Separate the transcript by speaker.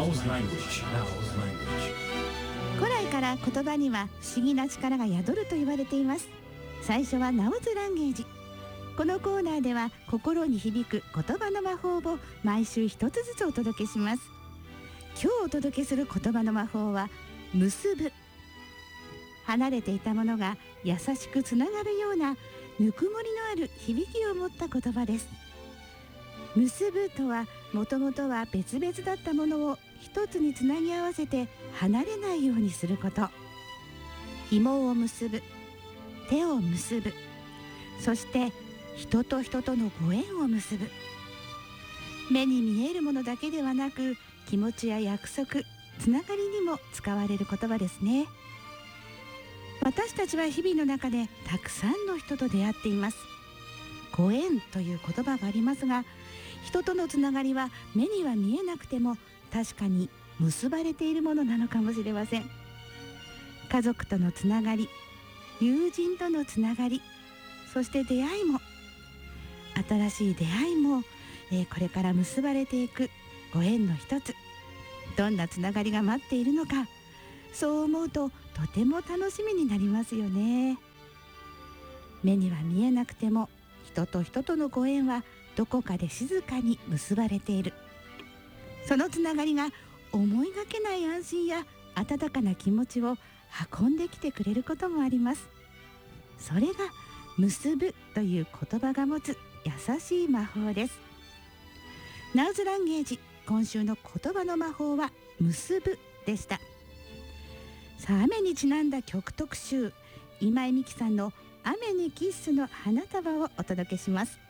Speaker 1: Now's language.
Speaker 2: 古来から言葉には不思議な力が宿ると言われています。最初はナウズランゲージ。このコーナーでは心に響く言葉の魔法を毎週一つずつお届けします。今日お届けする言葉の魔法は結ぶ。離れていたものが優しくつながるようなぬくもりのある響きを持った言葉です。結ぶとはもともとは別々だったものを一つにつなぎ合わせて離れないようにすること。紐を結ぶ、手を結ぶ、そして人と人とのご縁を結ぶ。目に見えるものだけではなく、気持ちや約束、つながりにも使われる言葉ですね。私たちは日々の中でたくさんの人と出会っています。ご縁という言葉がありますが、人とのつながりは目には見えなくても確かに結ばれているものなのかもしれません。家族とのつながり、友人とのつながり、そして出会いも、新しい出会いも、これから結ばれていくご縁の一つ。どんなつながりが待っているのか、そう思うととても楽しみになりますよね。目には見えなくても人と人とのご縁はどこかで静かに結ばれている。そのつながりが思いがけない安心や温かな気持ちを運んできてくれることもあります。それが結ぶという言葉が持つ優しい魔法です。ナウズランゲージ、今週の言葉の魔法は結ぶでした。さあ、雨にちなんだ曲特集、今井美樹さんの雨にキッスの花束をお届けします。